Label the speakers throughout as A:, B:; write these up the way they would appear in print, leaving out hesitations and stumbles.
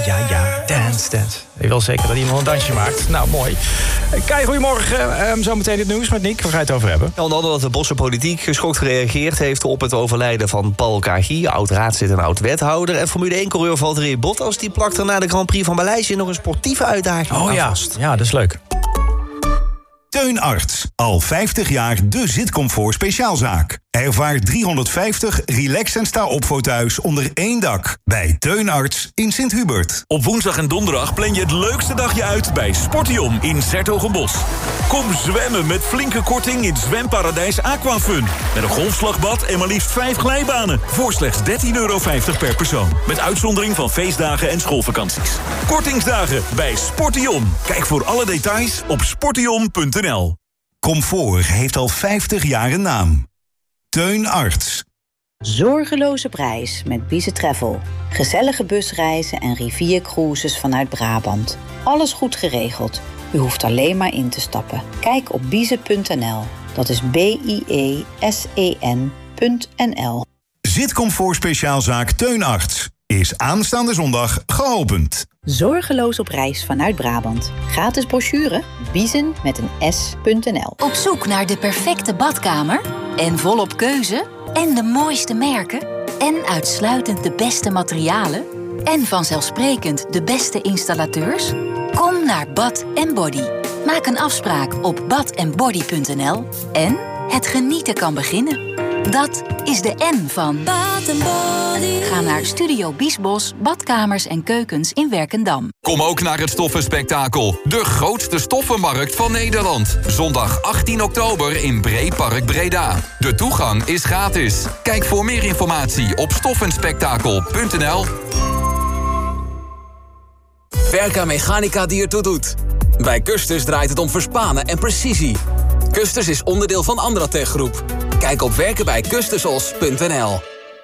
A: Dance. Ik wil zeker dat iemand een dansje maakt. Nou, mooi. Kai, goedemorgen. Zometeen het nieuws met Nick. Waar ga je het over hebben?
B: Onder andere dat de Bosse politiek geschokt gereageerd heeft op het overlijden van Paul Kagi, oud-raadslid en oud-wethouder. En Formule 1-coureur Valtteri Bottas die plakt er na de Grand Prix van Maleisië nog een sportieve uitdaging aan vast.
A: Ja, dat is leuk.
C: Teun Arts. Al 50 jaar de zitcomfort speciaalzaak. Ervaar 350 relax en sta op voor thuis onder één dak. Bij Teun Arts in Sint-Hubert.
D: Op woensdag en donderdag plan je het leukste dagje uit bij Sportium in 's-Hertogenbosch. Kom zwemmen met flinke korting in zwemparadijs Aquafun. Met een golfslagbad en maar liefst 5 glijbanen. Voor slechts €13,50 per persoon. Met uitzondering van feestdagen en schoolvakanties. Kortingsdagen bij Sportium. Kijk voor alle details op sportium.nl.
C: Comfort heeft al 50 jaar een naam. Teun Arts.
E: Zorgeloze prijs met Bise Travel. Gezellige busreizen en riviercruises vanuit Brabant. Alles goed geregeld. U hoeft alleen maar in te stappen. Kijk op bise.nl. Dat is BIESEN.nl.
C: Zitcomfort speciaalzaak Teun Arts is aanstaande zondag geopend.
E: Zorgeloos op reis vanuit Brabant. Gratis brochure, biezen met een s.nl.
F: Op zoek naar de perfecte badkamer? En volop keuze? En de mooiste merken? En uitsluitend de beste materialen? En vanzelfsprekend de beste installateurs? Kom naar Bad & Body. Maak een afspraak op badandbody.nl. En het genieten kan beginnen. Dat is de N van Bad & Body. Ga naar Studio Biesbos, badkamers en keukens in Werkendam.
G: Kom ook naar het Stoffenspektakel. De grootste stoffenmarkt van Nederland. Zondag 18 oktober in Breepark Breda. De toegang is gratis. Kijk voor meer informatie op stoffenspektakel.nl.
H: Verka Mechanica die ertoe doet. Bij Custers draait het om verspanen en precisie. Custers is onderdeel van Andratech Groep. Kijk op werkenbijkustersos.nl.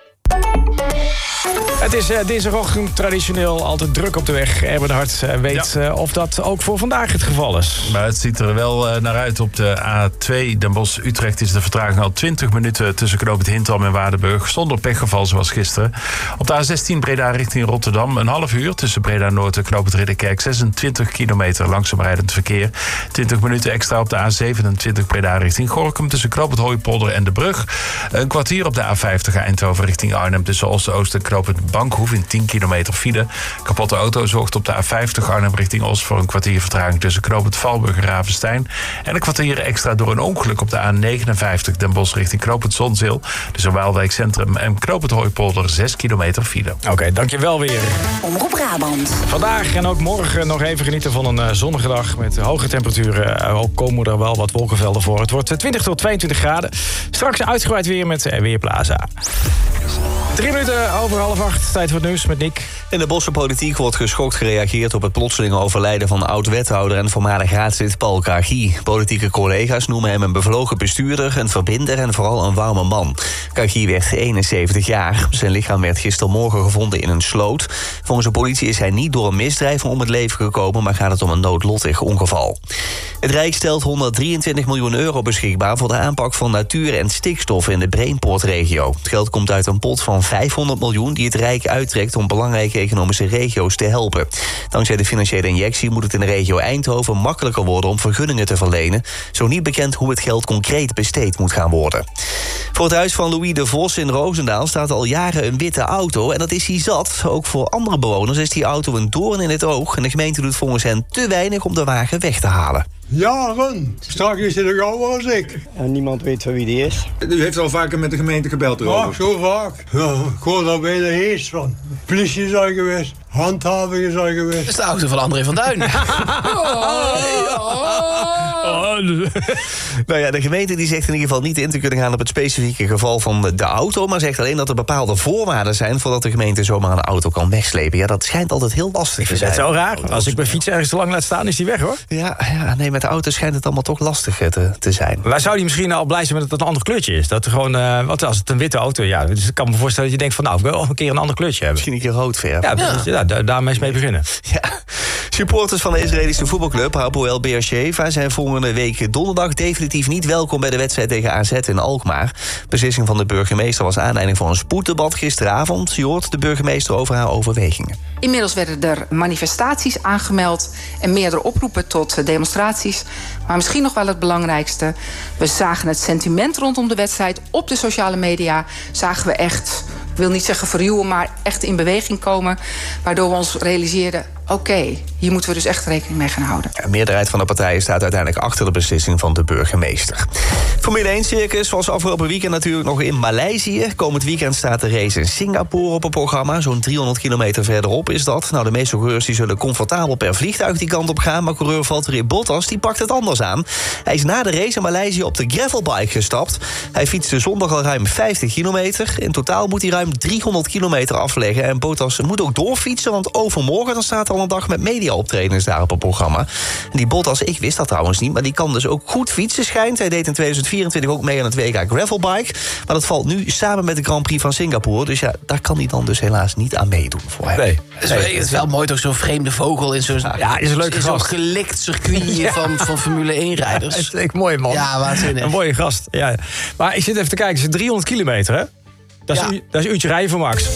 A: Het is dinsdagochtend traditioneel altijd druk op de weg. Erben de Hart weet of dat ook voor vandaag het geval is.
I: Maar het ziet er wel naar uit. Op de A2 Den Bosch-Utrecht is de vertraging al 20 minuten... tussen knooppunt Hintram en Waardenburg. Zonder pechgeval zoals gisteren. Op de A16 Breda richting Rotterdam. Een half uur tussen Breda-Noord en knooppunt Ridderkerk. 26 kilometer langzaam rijdend verkeer. 20 minuten extra op de A27 Breda richting Gorinchem. Tussen knooppunt Hooipolder en De Brug. Een kwartier op de A50 Eindhoven richting Arnhem. Tussen Oost en knooppunt Bankhoef in 10 kilometer file. Kapotte auto zorgt op de A50 Arnhem richting Oost voor een kwartier vertraging tussen knooppunt Valburg en Ravenstein. En een kwartier extra door een ongeluk op de A59 Den Bosch richting knooppunt Zonzeel. Tussen Waalwijk Centrum en knooppunt Hooipolder 6 kilometer file.
A: Oké, dankjewel weer.
F: Omroep Brabant.
A: Vandaag en ook morgen nog even genieten van een zonnige dag met hoge temperaturen. Ook komen er wel wat wolkenvelden voor. Het wordt 20 tot 22 graden. Straks uitgebreid weer met Weerplaza. 3 minuten over 7:30. Tijd voor het nieuws met Nick.
B: In de Bosse politiek wordt geschokt gereageerd op het plotselinge overlijden van oud-wethouder en voormalig raadslid Paul Kagi. Politieke collega's noemen hem een bevlogen bestuurder, een verbinder en vooral een warme man. Kagi werd 71 jaar. Zijn lichaam werd gistermorgen gevonden in een sloot. Volgens de politie is hij niet door een misdrijf om het leven gekomen, maar gaat het om een noodlottig ongeval. Het Rijk stelt €123 miljoen beschikbaar voor de aanpak van natuur en stikstof in de Brainport-regio. Het geld komt uit een pot van 500 miljoen die het Rijk uittrekt om belangrijke economische regio's te helpen. Dankzij de financiële injectie moet het in de regio Eindhoven makkelijker worden om vergunningen te verlenen. Zo niet bekend hoe het geld concreet besteed moet gaan worden. Voor het huis van Louis de Vos in Roosendaal staat al jaren een witte auto en dat is hij zat. Ook voor andere bewoners is die auto een doorn in het oog en de gemeente doet volgens hen te weinig om de wagen weg te halen.
J: Jaren. Straks is hij er ouder als ik.
K: En niemand weet van wie die is.
J: U heeft al vaker met de gemeente gebeld erover? Ja, zo vaak. Ja, ik hoor daar bij de hees van. Politie is al geweest. Handhaving is al geweest.
L: Dat is de auto van André van Duin.
B: Nou ja, de gemeente die zegt in ieder geval niet in te kunnen gaan op het specifieke geval van de auto, maar zegt alleen dat er bepaalde voorwaarden zijn voordat de gemeente zomaar een auto kan wegslepen. Ja, dat schijnt altijd heel lastig te zijn.
A: Dat is zo raar. Als ik mijn fiets ergens te lang laat staan, is die weg, hoor.
B: Ja, nee, met de auto schijnt het allemaal toch lastig te zijn.
A: Maar zou die misschien al blij zijn met dat het een ander kleurtje is? Dat er gewoon, wat als het een witte auto, ja, dus ik kan me voorstellen dat je denkt van, nou, ik wil een keer een ander kleurtje hebben.
B: Misschien een keer rood verven.
A: Ja, daarmee eens mee beginnen.
B: Ja. Supporters van de Israëlische voetbalclub Hapoel Beersheva zijn volgende week donderdag definitief niet welkom bij de wedstrijd tegen AZ in Alkmaar. Beslissing van de burgemeester was aanleiding voor een spoeddebat gisteravond. Je hoort de burgemeester over haar overwegingen.
L: Inmiddels werden er manifestaties aangemeld en meerdere oproepen tot demonstraties. Maar misschien nog wel het belangrijkste. We zagen het sentiment rondom de wedstrijd op de sociale media. Zagen we echt, ik wil niet zeggen verruwen, maar echt in beweging komen. Waardoor we ons realiseerden, oké, hier moeten we dus echt rekening mee gaan houden.
B: De meerderheid van de partijen staat uiteindelijk achter de beslissing van de burgemeester. Formule 1-circus was afgelopen weekend natuurlijk nog in Maleisië. Komend weekend staat de race in Singapore op het programma. Zo'n 300 kilometer verderop is dat. Nou, de meeste coureurs die zullen comfortabel per vliegtuig die kant op gaan. Maar coureur Valtteri Bottas die pakt het anders aan. Hij is na de race in Maleisië op de gravelbike gestapt. Hij fietste zondag al ruim 50 kilometer. In totaal moet hij ruim 300 kilometer afleggen. En Bottas moet ook doorfietsen, want overmorgen dan staat al een dag met media-optredens daar op het programma. En die Bottas, ik wist dat trouwens niet, maar die kan dus ook goed fietsen, schijnt. Hij deed in 2024 ook mee aan het WK Gravelbike. Maar dat valt nu samen met de Grand Prix van Singapore. Dus ja, daar kan hij dan dus helaas niet aan meedoen voor hem.
M: Nee. Het is wel mooi, toch zo'n vreemde vogel in zo'n
A: is een leuke
M: zo'n gelikt circuit van Formule 1-rijders.
A: Dat is echt mooi, man.
M: Ja, waanzinnig.
A: Een mooie gast. Ja. Maar ik zit even te kijken, het is 300 kilometer, hè? Dat is een uurtje rijden voor Max.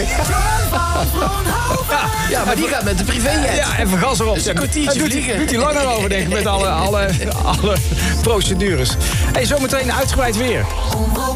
M: Ja, maar die gaat met de privéjet.
A: Ja, even gas erop.
M: Dus een kwartiertje vliegen.
A: Doet hij langer over, denk ik, met alle procedures. Hey, zometeen uitgebreid weer.